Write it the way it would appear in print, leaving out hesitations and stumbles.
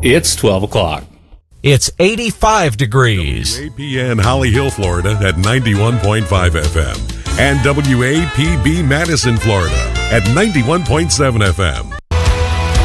It's 12 o'clock. It's 85 degrees. WAPN Holly Hill, Florida at 91.5 FM. And WAPB Madison, Florida at 91.7 FM.